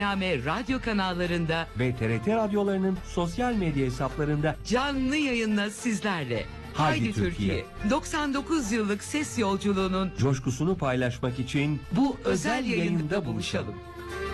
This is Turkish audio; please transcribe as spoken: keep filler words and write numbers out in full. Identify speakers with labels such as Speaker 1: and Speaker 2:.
Speaker 1: Name radyo kanallarında
Speaker 2: ve T R T radyolarının sosyal medya hesaplarında
Speaker 1: canlı yayınla sizlerle.
Speaker 2: Haydi
Speaker 1: Haydi,
Speaker 2: Türkiye.
Speaker 1: Türkiye. doksan dokuz yıllık ses yolculuğunun
Speaker 2: coşkusunu paylaşmak için
Speaker 1: bu özel yayında buluşalım.